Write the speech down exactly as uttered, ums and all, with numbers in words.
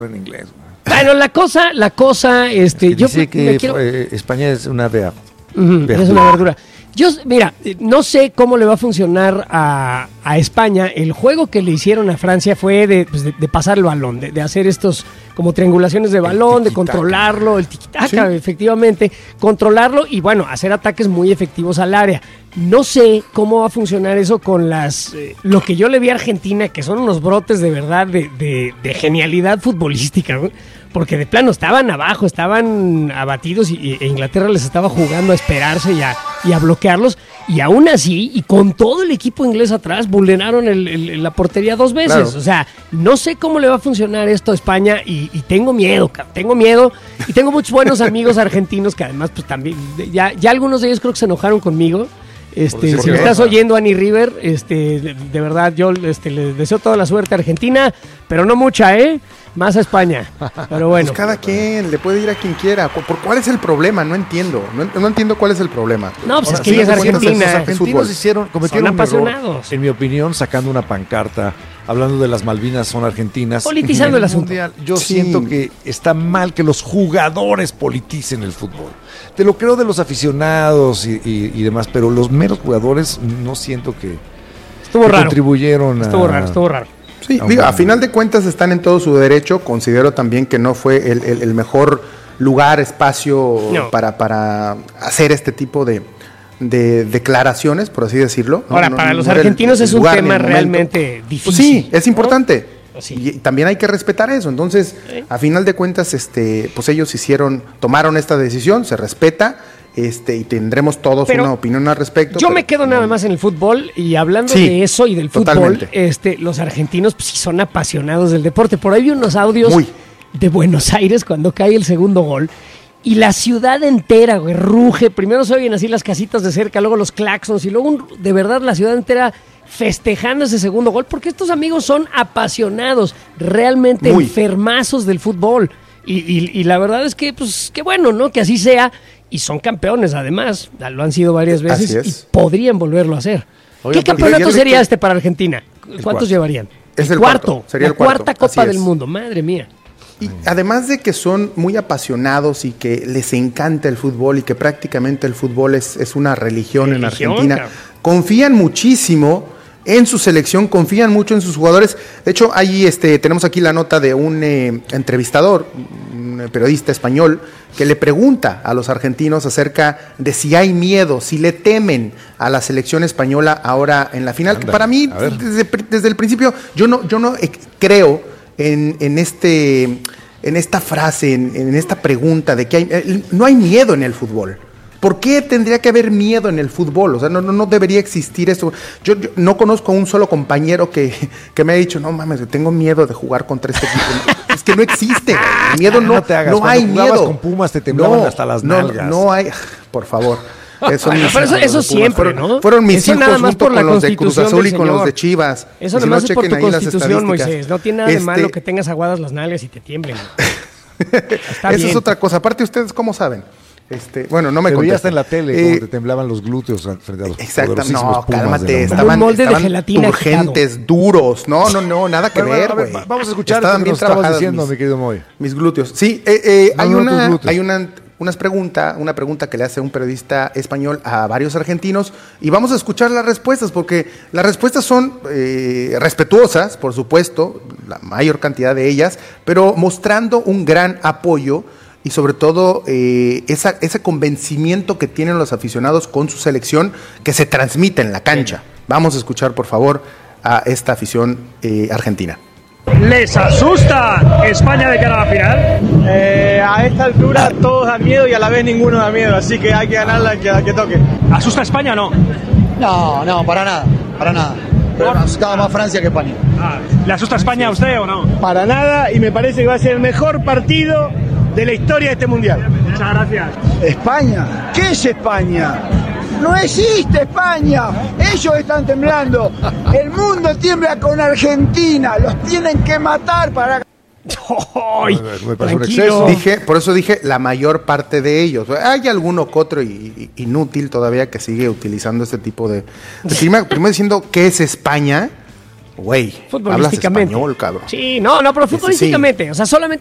en inglés. Bueno, la cosa, la cosa, este, que yo dice que me quiero... eh, España es una vea. Uh-huh, es una verdura. Yo, mira, no sé cómo le va a funcionar a, a España. El juego que le hicieron a Francia fue de, pues de, de pasar el balón, de, de hacer estos como triangulaciones de balón, de controlarlo, el tiquitaca, ¿sí? Efectivamente, controlarlo y bueno, hacer ataques muy efectivos al área. No sé cómo va a funcionar eso con las eh, lo que yo le vi a Argentina, que son unos brotes de verdad de, de, de genialidad futbolística, ¿no? Porque de plano estaban abajo, estaban abatidos y, e Inglaterra les estaba jugando a esperarse y a, y a bloquearlos, y aún así, y con todo el equipo inglés atrás, vulneraron el, el, la portería dos veces. Claro. O sea, no sé cómo le va a funcionar esto a España y, y tengo miedo, cabrón, tengo miedo, y tengo muchos buenos amigos argentinos que además pues también, ya, ya algunos de ellos creo que se enojaron conmigo. Este, si me estás oyendo, Annie River, este, de, de verdad yo este, le deseo toda la suerte a Argentina, pero no mucha, ¿eh? Más a España. Pero bueno. Pues cada quien, le puede ir a quien quiera. ¿Por cuál es el problema? No entiendo. No, no entiendo cuál es el problema. No, pues Ahora, es que ella es Argentina. Los argentinos hicieron, cometieron son un apasionados. error, en mi opinión, sacando una pancarta, hablando de las Malvinas son argentinas. Politizando el asunto. Mundial, yo sí. siento que está mal que los jugadores politicen el fútbol. Te lo creo de los aficionados y, y, y demás, pero los meros jugadores no siento que, estuvo que raro. contribuyeron a... Estuvo raro, estuvo raro. Sí, digo, a final de cuentas están en todo su derecho. Considero también que no fue el, el, el mejor lugar, espacio no. para, para hacer este tipo de, de declaraciones, por así decirlo. Ahora, no, para no, los no argentinos el, es el un lugar, tema realmente difícil. Pues sí, es importante. ¿no? Sí. Y también hay que respetar eso. Entonces, ¿sí? A final de cuentas, este, pues ellos hicieron, tomaron esta decisión, se respeta. Este, y tendremos todos pero una opinión al respecto. Yo pero, me quedo no, nada más en el fútbol y hablando sí, de eso y del fútbol, totalmente. este, los argentinos pues, sí son apasionados del deporte. Por ahí vi unos audios Muy. de Buenos Aires cuando cae el segundo gol y la ciudad entera, güey, ruge. Primero se oyen así las casitas de cerca, luego los claxons y luego un, de verdad la ciudad entera festejando ese segundo gol porque estos amigos son apasionados, realmente Muy. enfermazos del fútbol. Y, y, y la verdad es que, pues, qué bueno, ¿no? Que así sea. Y son campeones, además. Lo han sido varias veces y podrían volverlo a hacer. Oye, ¿qué campeonato sería que... este para Argentina? ¿Cuántos cuarto. llevarían? Es el, el cuarto. cuarto. Sería la el cuarto. cuarta Copa así del es. Mundo. Madre mía. Y además de que son muy apasionados y que les encanta el fútbol y que prácticamente el fútbol es, es una religión, religión en Argentina, claro. Confían muchísimo en su selección, confían mucho en sus jugadores. De hecho, ahí este, tenemos aquí la nota de un eh, entrevistador, un periodista español, que le pregunta a los argentinos acerca de si hay miedo, si le temen a la selección española ahora en la final. Anda, que para mí, desde, desde el principio, yo no, yo no eh, creo en, en, este, en esta frase, en, en esta pregunta de que hay, eh, no hay miedo en el fútbol. ¿Por qué tendría que haber miedo en el fútbol? O sea, no, no, no debería existir eso. Yo, yo no conozco a un solo compañero que, que me haya dicho, no mames, tengo miedo de jugar contra este equipo. Es que no existe. El miedo no, no, te hagas. no hay miedo. Con Pumas te temblaban no, hasta las no, nalgas. No hay, por favor. Eso, bueno, pero eso, eso siempre, fueron, ¿no? Fueron mis eso hijos nada más junto por la con los de Cruz Azul y con los de Chivas. Eso si nada más no, es por tu constitución, Moisés. No tiene nada de este... malo que tengas aguadas las nalgas y te tiemblen. Eso bien. Es otra cosa. Aparte, ¿ustedes cómo saben? Este, bueno, no me contestan. hasta en la tele eh, como te temblaban los glúteos frente a los poderosísimos no, Pumas. Cálmate, estaban, un molde estaban de gelatina turgentes, quitado. duros. No, no, no, nada que bueno, ver, güey. Vamos a escuchar estaban lo que bien nos estabas trabajadas diciendo, mis, mi querido Moy. Mis glúteos. Sí, eh, eh, no, hay, no, una, hay una unas pregunta, una pregunta que le hace un periodista español a varios argentinos y vamos a escuchar las respuestas porque las respuestas son eh, respetuosas, por supuesto, la mayor cantidad de ellas, pero mostrando un gran apoyo y sobre todo eh, esa, ese convencimiento que tienen los aficionados con su selección que se transmite en la cancha. Vamos a escuchar, por favor, a esta afición eh, argentina. ¿Les asusta España de cara a la final? Eh, a esta altura todos dan miedo y a la vez ninguno da miedo, así que hay que ganarla que, que toque. ¿Asusta España o no? No, no, para nada, para nada. Pero me asustaba más Francia que España. Ah, ¿le asusta España a usted o no? Para nada, y me parece que va a ser el mejor partido de la historia de este mundial. Muchas gracias. ¿España? ¿Qué es España? No existe España, ellos están temblando, el mundo tiembla con Argentina, los tienen que matar para... ¡Ay! Me parece un exceso. Dije, por eso dije la mayor parte de ellos. Hay alguno que otro y, y, inútil todavía que sigue utilizando este tipo de... de primero, primero diciendo qué es España, Güey, hablas Futbolísticamente. español, cabrón. Sí, no, no, pero futbolísticamente. O sea, solamente